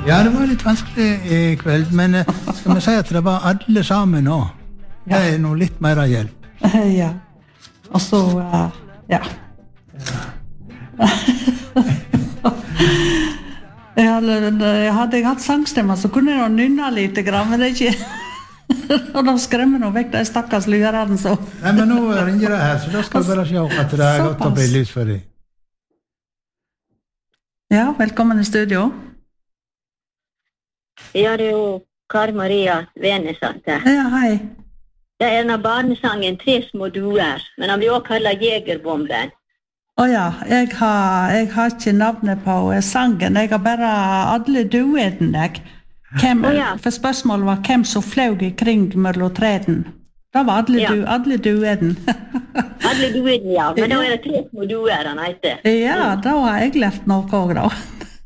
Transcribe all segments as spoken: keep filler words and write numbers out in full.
Ja, det var litt vanskelig i kveld, men eh, skal vi si at det var alle sammen nå? Det er noe litt mer hjelp. Ja. Og så, uh, ja. jeg, hadde, jeg hadde jeg hatt sangstemmer, så kunne jeg nynne litt, men det er ikke... og da skremmer nå vekk de stakkars lyreren, så... Nei, men nå ringer det her, så da skal jeg bare se at det er godt å bli lys for deg. Ja, velkommen i studio. Ja, det er jo Kari Maria Venesatte. Ja, hei. Det er en av barnesangen Tre små duer, men han blir også kallet Jegerbomben. Åja, jeg har, jeg har ikke navnet på sangen, jeg har bare alle dueden, jeg. Hvem, oh, ja. For spørsmålet var hvem som fløg i kring mellom treden. Da var alle, ja. du, alle dueden. alle dueden, ja. Men da er det Tre små duer han heter. Ja, da har jeg lært noe også, da.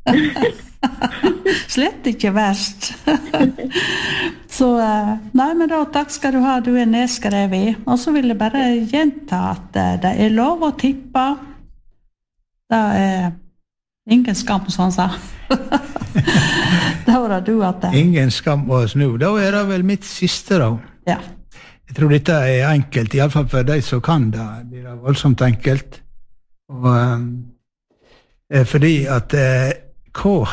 Slett ikke verst. så, nei, men da, takk skal du ha, du er nedskrevet. Og så vil jeg bare gjenta at det er lov å tippe. Det er ingen skam, som han sa. Da var det du at det. Ingen skam å snu. Da er det vel mitt siste, da. Ja. Jeg tror dette er enkelt, i alle fall for de som kan det. Det er voldsomt enkelt. Og, um, fordi at uh, hva